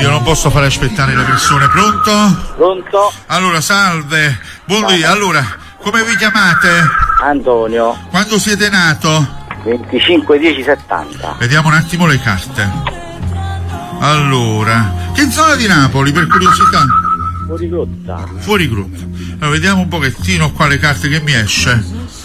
Io non posso fare aspettare le persone. Pronto? Pronto? Allora, salve. Buongiorno. Allora, come vi chiamate? Antonio. Quando siete nato? 25/10/70. Vediamo un attimo le carte. Allora, che zona di Napoli, per curiosità? Fuori grotta. Fuori gruppo. Allora, vediamo un pochettino qua le carte che mi esce.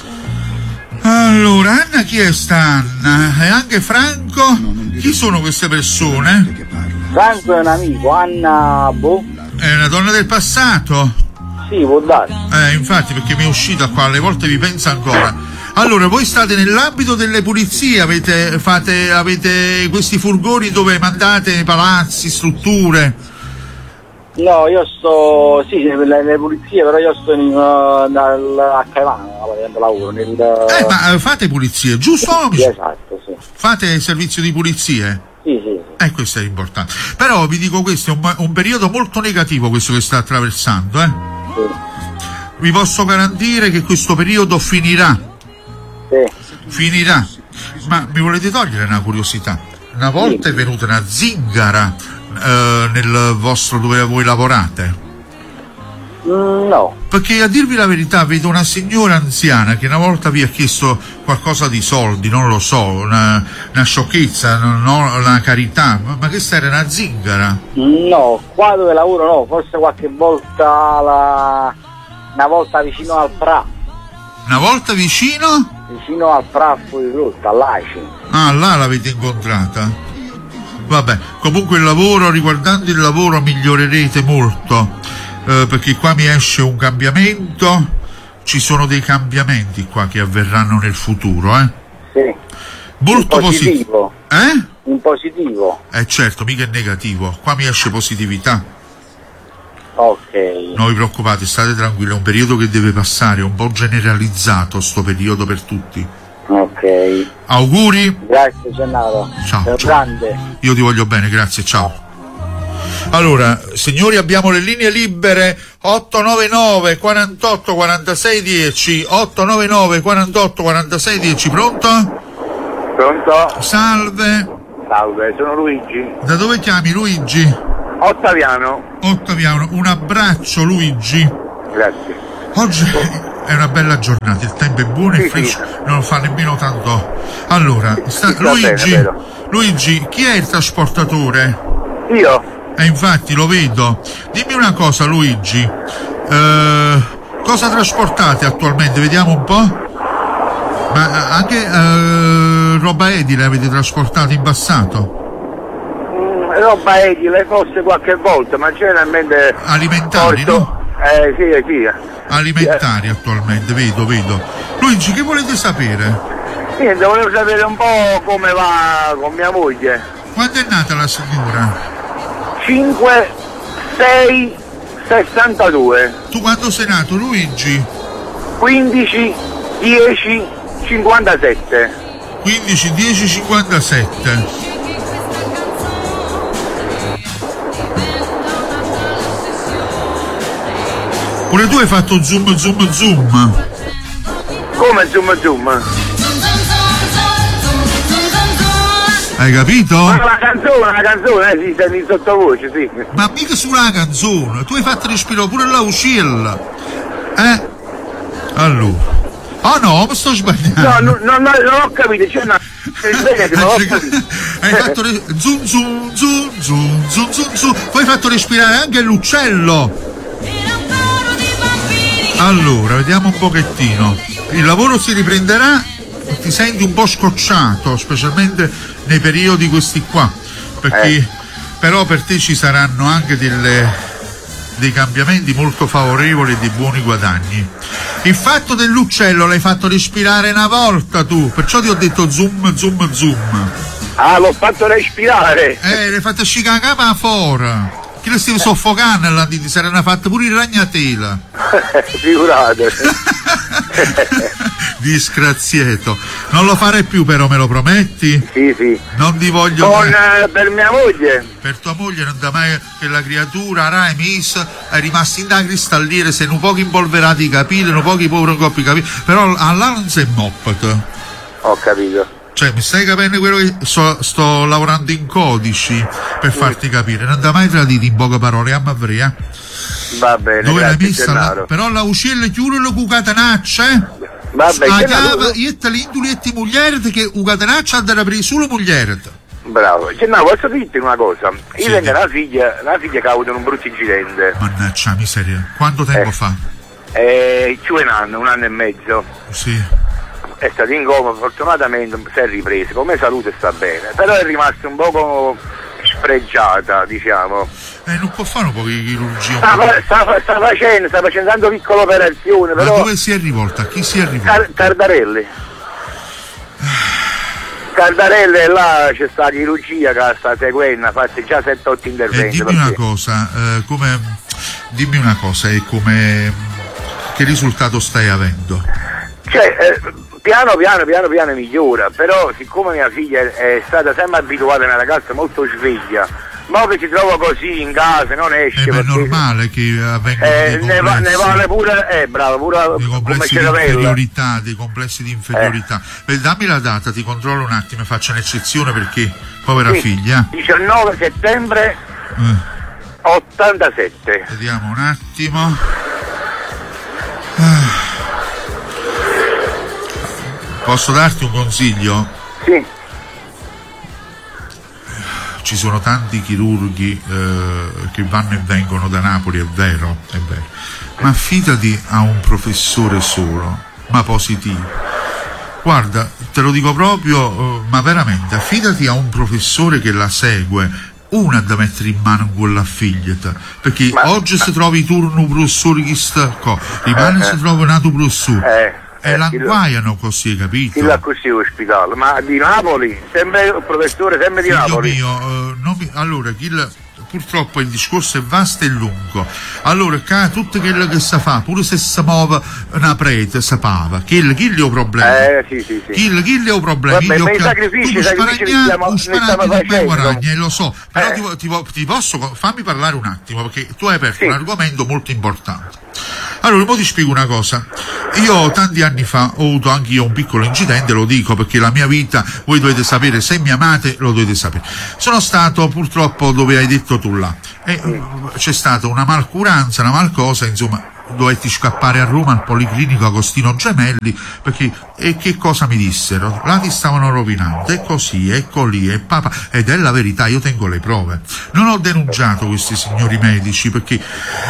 Allora, Anna, chi è sta Anna? E anche Franco? Chi sono queste persone? Franco è un amico, Anna È una donna del passato? Sì, può dare. Infatti, perché mi è uscita qua, alle volte vi pensa ancora. Allora, voi state nell'ambito delle pulizie, avete questi furgoni dove mandate palazzi, strutture? No, io sto, sì, nelle pulizie, però io sto a Caivano, lavoro Ma fate pulizie, giusto? Sì, esatto, sì. Fate servizio di pulizie? Sì. Questo è importante. Però vi dico, questo è un periodo molto negativo, questo che sta attraversando, Sì. Vi posso garantire che questo periodo finirà. Sì. Finirà. Ma mi volete togliere una curiosità? Una volta è venuta una zingara nel vostro, dove voi lavorate? No. Perché, a dirvi la verità, vedo una signora anziana che una volta vi ha chiesto qualcosa di soldi, non lo so, una sciocchezza, una carità, ma che era una zingara? No, qua dove lavoro no, forse qualche volta una volta vicino al Pra. Una volta vicino? Vicino al Pra, fuori rotta, all'Aci. Ah, là l'avete incontrata? Vabbè, comunque riguardando il lavoro migliorerete molto, perché qua mi esce un cambiamento, ci sono dei cambiamenti qua che avverranno nel futuro, Sì. Molto positivo. In positivo. Certo, mica è negativo, qua mi esce positività. Ok. Non vi preoccupate, state tranquilli, è un periodo che deve passare, un po' generalizzato sto periodo per tutti. Ok. Auguri. Grazie Gennaro. Ciao. Grande. Io ti voglio bene, grazie, ciao. Allora, signori, abbiamo le linee libere 899 48 46 10, 899 48 46 10, pronto? Pronto? Salve. Salve, sono Luigi. Da dove chiami, Luigi? Ottaviano. Un abbraccio, Luigi. Grazie. Oggi è una bella giornata, il tempo è buono e fresco, non fa nemmeno tanto. Allora, Luigi, chi è il trasportatore? Io. Infatti lo vedo. Dimmi una cosa, Luigi, cosa trasportate attualmente? Vediamo un po'. Ma anche roba edile avete trasportato in passato? Roba edile forse qualche volta, ma generalmente alimentari, no? Sì. Alimentari attualmente, vedo. Luigi, che volete sapere? Niente, volevo sapere un po' come va con mia moglie. Quando è nata la signora? 5, 6, 62. Tu quando sei nato, Luigi? 15, 10, 57. 15, 10, 57. Pure tu hai fatto zoom? Come zoom? Hai capito? Ma la canzone, sì, senti in sottovoce, sì. Ma mica sulla canzone, tu hai fatto respiro pure la uscilla. Allora. Oh no, mi sto sbagliando. No, non ho capito, c'è una... Hai fatto zoom. Poi hai fatto respirare anche l'uccello. Allora, vediamo un pochettino. Il lavoro si riprenderà, ti senti un po' scocciato, specialmente nei periodi questi qua, perché però per te ci saranno anche dei cambiamenti molto favorevoli e dei buoni guadagni. Il fatto dell'uccello l'hai fatto respirare una volta tu, perciò ti ho detto zoom. Ah, l'ho fatto respirare. L'hai fatto scicare la capa fuori. Chi lo stiamo soffocando là, ti saranno fatte pure il ragnatela. Figurate. Disgraziato. Non lo farei più, però, me lo prometti? Sì. Non ti voglio per mia moglie. Per tua moglie non da mai che la creatura Rai Miss è rimasta in da cristalliere, se un poco impolverati i capelli, un poco i poveri coppi capelli, però all'ala non sei moppato. Ho capito. Cioè, mi stai capendo quello che sto lavorando in codici per farti capire. Non da mai tradito in poche parole, a Mavria. Va bene, dove l'hai grazie, messa? Però la uccello chiude con catenaccia, Va bene, chiave, io te l'induletti mugliere che un catenaccia ha da aprire solo mugliere. Bravo. No, posso dirti una cosa? Io Sì. tengo la figlia che ha avuto un brutto incidente. Mannaggia miseria. Quanto tempo fa? Ci vuole un anno e mezzo. Sì. È stato in coma, fortunatamente si è ripreso, come salute sta bene, però è rimasta un poco sfregiata, diciamo. Non può fare un po' di chirurgia. Sta facendo tante piccole operazioni, Ma però. dove si è rivolta? A chi si è rivolta? Cardarelli. Cardarelli, là c'è sta chirurgia che sta seguendo, ha fatto già 7-8 interventi. Dimmi una cosa, dimmi una cosa, che risultato stai avendo? Cioè, piano piano migliora, però siccome mia figlia è stata sempre abituata a una ragazza molto sveglia, ma che si trova così in casa, non esce. È normale che avvengano ne vale pure, bravo, pure dei complessi di inferiorità, dei complessi di inferiorità. Dammi la data, ti controllo un attimo e faccio un'eccezione perché povera figlia. 19 settembre 87. Vediamo un attimo. Posso darti un consiglio? Sì. Ci sono tanti chirurghi che vanno e vengono da Napoli, è vero, ma affidati a un professore solo, ma positivo. Guarda, te lo dico proprio, ma veramente, affidati a un professore che la segue, una da mettere in mano quella figlietta, perché oggi se trovi turno professore chi sta qua, rimane se trovi un altro professore. E l'anguaiano così, capito? Chi l'ha così ospitato? Ma di Napoli? Sempre il professore, sempre di Napoli? Mio, allora, purtroppo il discorso è vasto e lungo. Allora, tutto quello che si fa, pure se si muove una prete, si pava. Chi è un problema? Sì. Chi è un problema? Vabbè, ma i sacrifici li stiamo facendo. Lo so, però ti posso, fammi parlare un attimo, perché tu hai aperto un argomento molto importante. Allora, ora ti spiego una cosa. Io tanti anni fa ho avuto anche io un piccolo incidente, lo dico perché la mia vita, voi dovete sapere, se mi amate lo dovete sapere. Sono stato purtroppo dove hai detto tu là, e c'è stata una malcuranza, una malcosa, insomma, dovetti scappare a Roma al Policlinico Agostino Gemelli, perché che cosa mi dissero? Là ti stavano rovinando, è così, ecco lì, è papà, ed è la verità, io tengo le prove. Non ho denunciato questi signori medici perché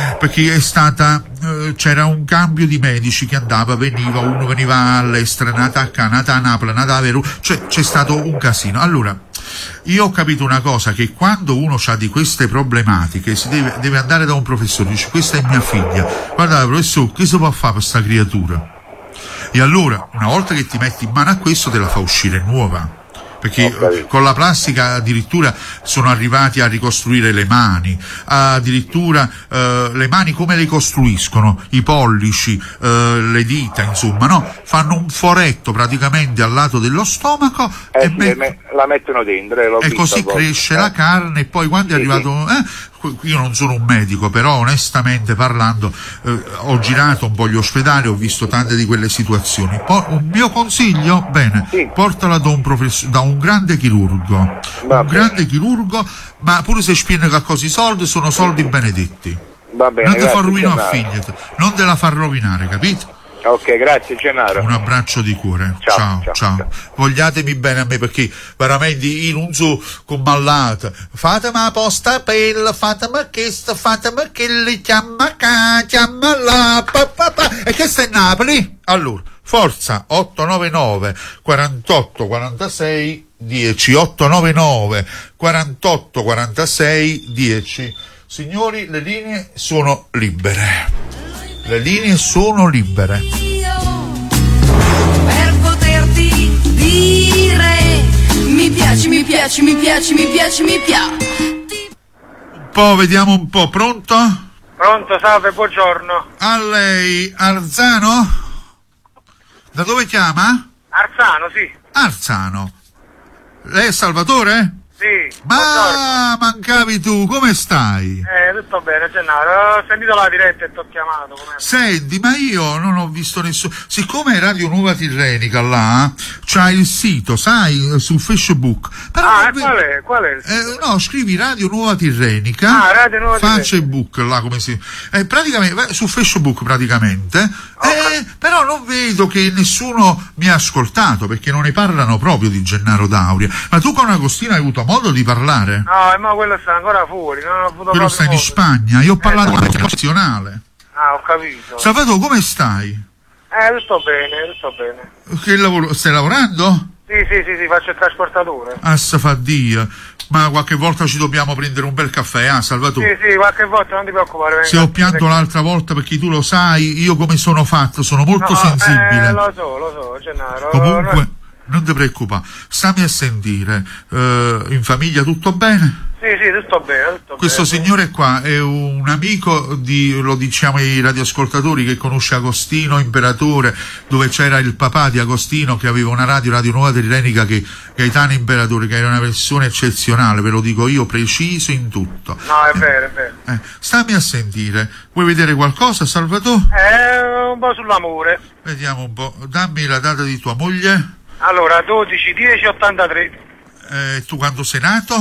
è stata c'era un cambio di medici che veniva, uno veniva all'estero, nata a Napoli, nata a Verona, cioè c'è stato un casino. Allora, io ho capito una cosa, che quando uno ha di queste problematiche si deve andare da un professore, dice questa è mia figlia, guarda professore, che si può fare per questa creatura? E allora, una volta che ti metti in mano a questo, te la fa uscire nuova. Perché con la plastica addirittura sono arrivati a ricostruire le mani, addirittura le mani come le costruiscono, i pollici, le dita, insomma, no? Fanno un foretto praticamente al lato dello stomaco la mettono dentro e così cresce la carne, e poi quando è arrivato io non sono un medico, però onestamente parlando ho girato un po' gli ospedali, ho visto tante di quelle situazioni. Un mio consiglio, portala da un grande chirurgo, grande chirurgo, ma pure se spiega così i soldi sono soldi benedetti. Va bene, non ti fa rovinare a figlia, non te la fa rovinare, capito? Ok, grazie Gennaro. Un abbraccio di cuore. Ciao. Vogliatemi bene a me, perché veramente io non so come ballate. Fatemi la posta bella, fatemi questo, fatemi quelli, chiama qua, chiama là, e che sta in Napoli? Allora, forza 899 48 46 10 899 48 46 10. Signori, le linee sono libere. Le linee sono libere. Per poterti dire mi piaci. Un po', vediamo un po', pronto? Pronto, salve, buongiorno. A lei, Arzano? Da dove chiama? Arzano, sì. Arzano. Lei è Salvatore? Sì, Ma mancavi tu, come stai? tutto bene, Gennaro. Ho sentito la diretta e ti ho chiamato. Senti, ma io non ho visto nessuno. Siccome è Radio Nuova Tirrenica là, c'ha il sito, sai, su Facebook. Però qual è il sito? no, scrivi Radio Nuova Tirrenica. Radio Nuova Tirrenica. Facebook là, come si. Praticamente, su Facebook praticamente. Però non vedo che nessuno mi ha ascoltato, perché non ne parlano proprio di Gennaro Dauria. Ma tu con Agostino hai avuto modo di parlare? No, ma quello sta ancora fuori, non ho avuto Quello sta in Spagna, io ho parlato con la nazionale. Ho capito. Salvatore, come stai? Tutto bene. Che lavoro? Stai lavorando? Sì, faccio il trasportatore. Fa Dio. Ma qualche volta ci dobbiamo prendere un bel caffè, Salvatore? Sì, qualche volta, non ti preoccupare. Se ho pianto l'altra volta, perché tu lo sai, io come sono fatto, sono molto sensibile. Lo so, Gennaro. Comunque, non ti preoccupare, stammi a sentire. In famiglia tutto bene? Sì, tutto bene. Questo signore qua è un amico lo diciamo ai radioascoltatori, che conosce Agostino Imperatore, dove c'era il papà di Agostino che aveva una Radio Nuova Tirrenica, che Gaetano Imperatore, che era una persona eccezionale, ve lo dico io, preciso in tutto. No, è vero. Stammi a sentire. Vuoi vedere qualcosa, Salvatore? Un po' sull'amore. Vediamo un po'. Dammi la data di tua moglie. Allora, 12/10/83. Tu quando sei nato?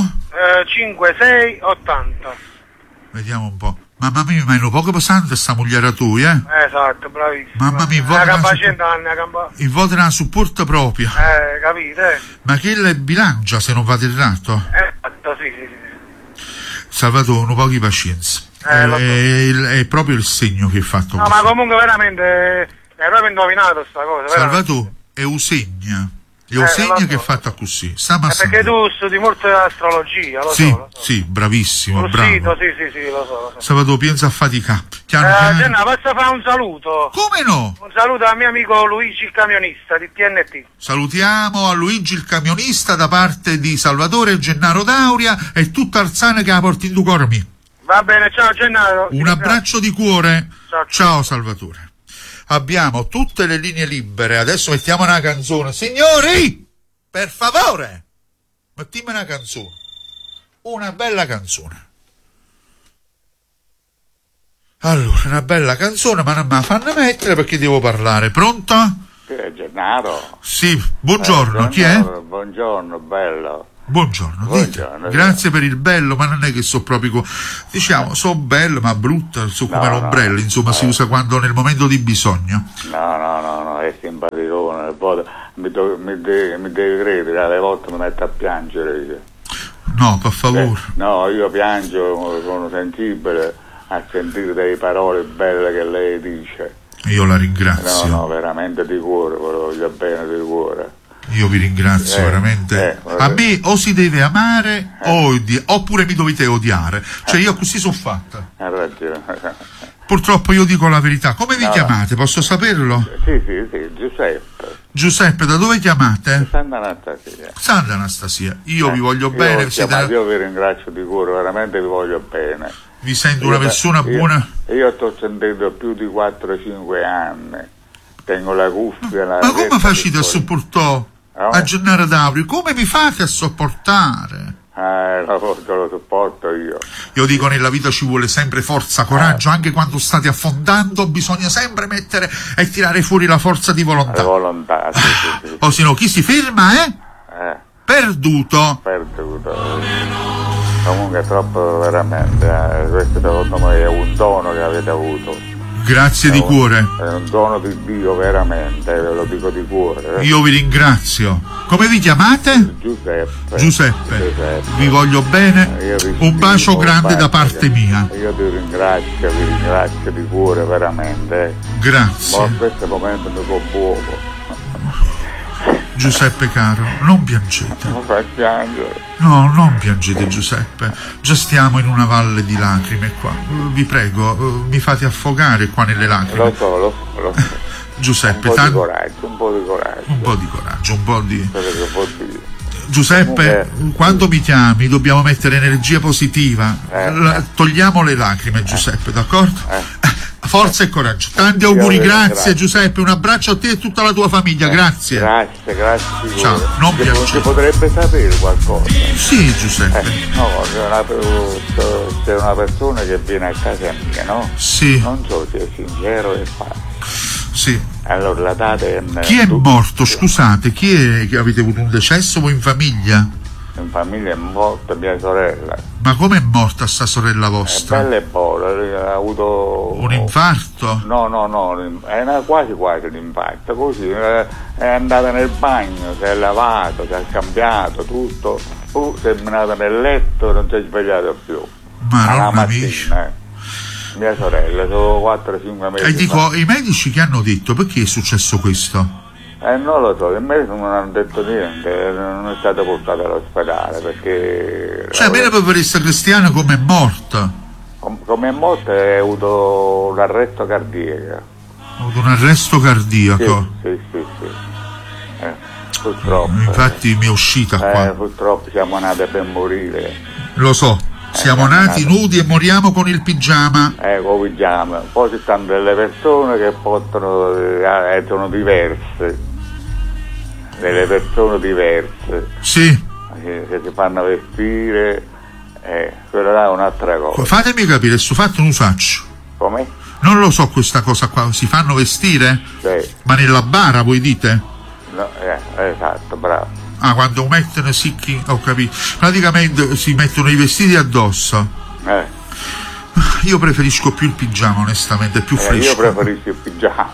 5/6/80. Vediamo un po'. Mamma mia, ma è un poco pesante sta moglie tua, Esatto, bravissimo. Mamma mia, il voto non supporta proprio. Capite? Ma che le bilancia se non va errato? Esatto, sì. Salvatore, un po' di pazienza. È proprio il segno che hai fatto. No, così. ma comunque veramente è proprio indovinato sta cosa. Salvatore, è Eusegna. Eusegna che è fatta così. Perché tu studi molto astrologia, lo so. Sì, bravissimo, bravo. Sì, lo so. Salvatore, pensa a fatica. Genna, posso fare un saluto? Come no? Un saluto al mio amico Luigi il camionista di TNT. Salutiamo a Luigi il camionista da parte di Salvatore e Gennaro Dauria e tutta Arzana che la porti in due cormi. Va bene, ciao Gennaro. Un abbraccio di cuore. Ciao. Salvatore. Abbiamo tutte le linee libere. Adesso mettiamo una canzone. Signori, per favore, mettiamo una canzone. Una bella canzone. Allora, una bella canzone, ma non me la fanno mettere perché devo parlare. Pronta? Gennaro. Sì, buongiorno. Chi è? Buongiorno, bello. Buongiorno, Buongiorno. grazie per il bello, ma non è che so proprio, diciamo, so bello ma brutto, so come l'ombrello, insomma, si usa quando nel momento di bisogno. No, è simpaticone, mi devi credere, alle volte mi metto a piangere. No, per favore. No, io piango, sono sensibile a sentire delle parole belle che lei dice. Io la ringrazio. No, veramente di cuore, voglio bene di cuore. Io vi ringrazio veramente. A me o si deve amare oppure mi dovete odiare. Cioè io così sono fatta. Hai ragione. Purtroppo io dico la verità. Come vi chiamate? Posso saperlo? Sì, Giuseppe. Giuseppe, da dove chiamate? Santa Anastasia. Io vi voglio bene. Io vi ringrazio di cuore, veramente vi voglio bene. Vi sento una persona buona. Io sto sentendo più di 4-5 anni. Tengo la cuffia. Ma come facete a sopportare a Gennaro Dauria? Come mi fate a sopportare? Lo sopporto io. Io dico, nella vita ci vuole sempre forza, coraggio, anche quando state affondando bisogna sempre mettere e tirare fuori la forza di volontà. Sì. O se no chi si ferma perduto. Comunque è troppo veramente, questo secondo me è un dono che avete avuto. Grazie di cuore. È un dono di Dio veramente, ve lo dico di cuore. Io vi ringrazio. Come vi chiamate? Giuseppe. Vi voglio bene. Un bacio grande da parte mia. Io vi ringrazio di cuore veramente. Grazie. Ma in questo momento mi commuovo. Giuseppe caro, non piangete. Non fa piangere. No, non piangete Giuseppe. Già stiamo in una valle di lacrime qua. Vi prego, mi fate affogare qua nelle lacrime. Lo so. Giuseppe, un po' di coraggio. Giuseppe, quando mi chiami dobbiamo mettere energia positiva. Togliamo le lacrime, Giuseppe, d'accordo? Forza e coraggio. Tanti auguri, grazie Giuseppe, un abbraccio a te e a tutta la tua famiglia, grazie. Grazie. Ciao, non piacere. Si potrebbe sapere qualcosa? Sì, Giuseppe. No, c'è una persona che viene a casa mia, no? Sì. Non so se è sincero e fa. Sì. Allora la data è... Chi è morto? Scusate, chi è che avete avuto un decesso voi in famiglia? In famiglia è morta mia sorella. Ma come è morta sta sorella vostra? È bella e buona, ha avuto... Un infarto? No, è quasi un infarto, così è andata nel bagno, si è lavato, si è cambiato tutto, si è menata nel letto e non si è svegliato più. Ma alla non mattina, mia sorella, sono 4-5 mesi. E dico, i medici che hanno detto perché è successo questo? Non lo so, i medici non hanno detto niente, non è stata portata all'ospedale perché... Cioè, bene per questa cristiana come è morta? Come è morta ha avuto un arresto cardiaco. Ha avuto un arresto cardiaco? Sì. Purtroppo. Infatti mi è uscita qua. Purtroppo siamo nati per morire. Lo so, siamo nati nudi e moriamo con il pigiama. Con il pigiama. Poi ci stanno delle persone che portano, sono diverse. Delle persone diverse. Sì. Che si fanno vestire, quello là è un'altra cosa. Fatemi capire, sto fatto non faccio. Come? Non lo so questa cosa qua, si fanno vestire? Sì. Ma nella bara voi dite? No, esatto, bravo. Ah, quando mettono sicchi, ho capito. Praticamente si mettono i vestiti addosso. Io preferisco più il pigiama, onestamente, è più fresco. Io preferisco il pigiama.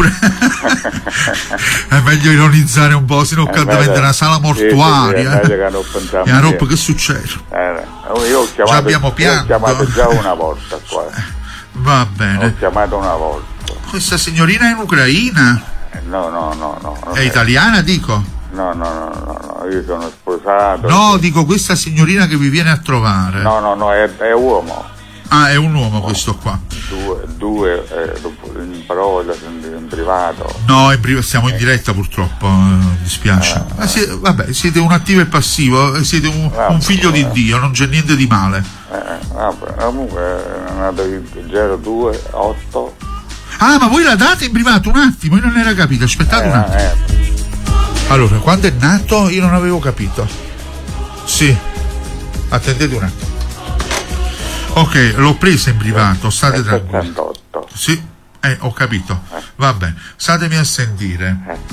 È meglio ironizzare un po', sennò diventa una sala mortuaria. Sì, che non pensiamo e a roba che succede? Io ho chiamato, abbiamo pianto. Ho chiamato già una volta qua. Va bene. Ho chiamato una volta. Questa signorina è in Ucraina? No. È italiana, dico? No, io sono sposato. No, dico questa signorina che vi viene a trovare. No, è uomo. Ah, è un uomo questo qua. Due in parola, in privato. No, siamo in diretta purtroppo, dispiace. Vabbè, siete un attivo e passivo, siete un figlio di Dio, non c'è niente di male. Comunque è nato il 02-8. Ah, ma voi la date in privato un attimo, io non era capito, aspettate un attimo. Allora, quando è nato io non avevo capito. Sì, attendete un attimo. Ok, l'ho presa in privato, state tranquilli. Sì, ho capito. Va bene, statemi a sentire.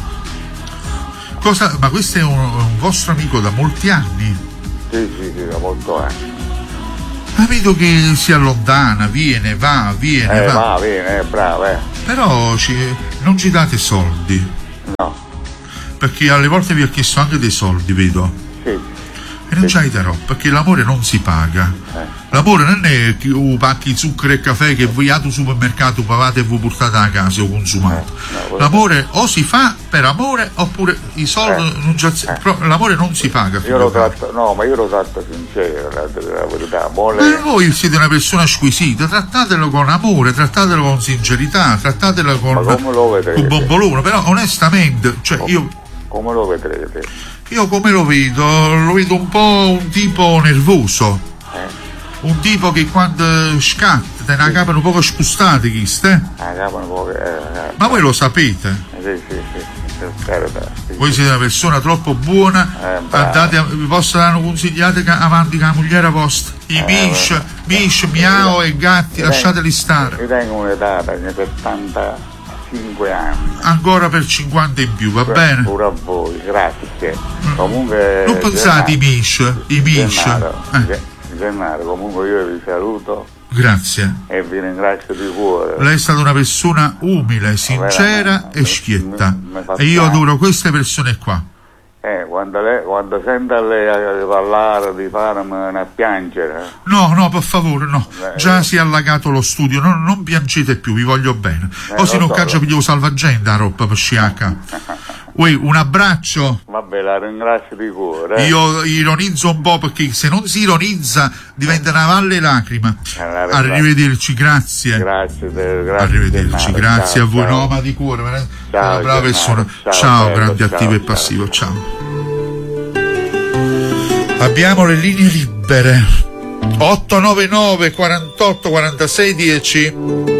Ma questo è un vostro amico da molti anni? Sì, da molto anni. Ma vedo che si allontana, viene, va. Viene, bravo, Però non ci date soldi. No. Perché alle volte vi ha chiesto anche dei soldi, vedo. Sì. E non c'hai da roba, perché l'amore non si paga. L'amore non è che pacchi zucchero e caffè che voi al supermercato pagate e voi portate a casa o consumate. L'amore o si fa per amore oppure i soldi non c'è. L'amore non si paga. Io lo tratto sincero, la verità. Ma voi siete una persona squisita, trattatelo con amore, trattatelo con sincerità, trattatelo con un bombolone, però onestamente, come lo vedrete? Io come lo vedo un po' un tipo nervoso. Un tipo che quando scatta te ne capano poco spustate, ma voi lo sapete? Sì. Voi siete una persona troppo buona, vi posso dare consigliate avanti con la moglie vostra. I mish, miao e gatti, lasciateli stare. Io tengo un'età di 75 anni. Ancora per 50 in più, va bene? Pure a voi, grazie. Comunque non pensate i mish. Gennaro, comunque io vi saluto. Grazie. E vi ringrazio di cuore. Lei è stata una persona umile, sincera e schietta. E io adoro queste persone qua. Quando sento lei parlare di farmi a piangere. No, per favore, no. Già si è allagato lo studio, non piangete più, vi voglio bene. O se non caccia piglio salvagente a roba per sciacca. Un abbraccio. Vabbè, la ringrazio di cuore. Io ironizzo un po' perché se non si ironizza diventa una valle lacrima. Arrivederci, grazie. Grazie. Arrivederci, grazie a voi. Ciao. No, ma di cuore, una brava persona. Ciao, grande attivo e passivo, ciao. Abbiamo le linee libere. 899 48 46 10.